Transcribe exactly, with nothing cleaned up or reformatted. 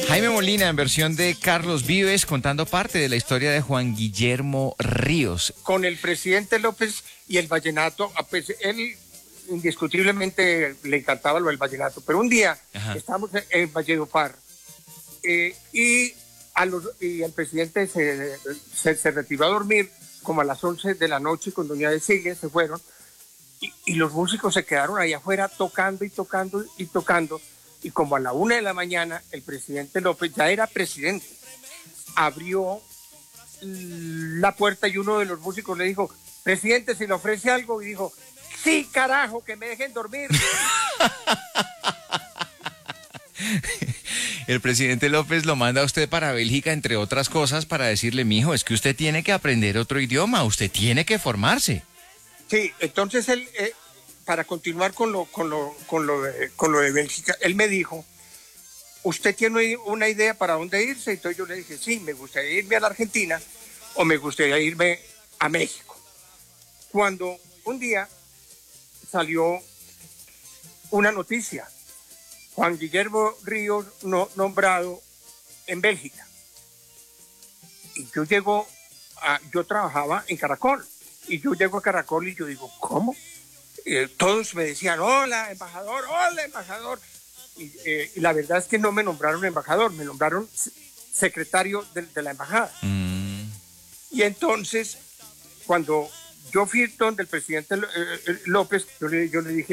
Jaime Molina en versión de Carlos Vives contando parte de la historia de Juan Guillermo Ríos. Con el presidente López y el vallenato, pues él indiscutiblemente le encantaba lo del vallenato, pero un día Ajá. estábamos en Valledupar eh, y, a los, y el presidente se, se, se retiró a dormir como a las once de la noche con doña Cecilia, se fueron y, y los músicos se quedaron ahí afuera tocando y tocando y tocando. Y como a la una de la mañana, el presidente López, ya era presidente, abrió la puerta y uno de los músicos le dijo, presidente, ¿se le ofrece algo? Y dijo, sí, carajo, que me dejen dormir. El presidente López lo manda a usted para Bélgica, entre otras cosas, para decirle, mijo, es que usted tiene que aprender otro idioma, usted tiene que formarse. Sí, entonces él... Eh, para continuar con lo, con, lo, con, lo de, con lo de Bélgica, él me dijo, ¿usted tiene una idea para dónde irse? Entonces yo le dije, sí, me gustaría irme a la Argentina o me gustaría irme a México. Cuando un día salió una noticia, Juan Guillermo Ríos no, nombrado en Bélgica. Y yo llego, a, yo trabajaba en Caracol, y yo llego a Caracol y yo digo, ¿cómo? Eh, todos me decían, hola, embajador, hola, embajador. Y, eh, y la verdad es que no me nombraron embajador, me nombraron secretario de, de la embajada. Mm. Y entonces, cuando yo fui donde el presidente eh, López, yo le, yo le dije,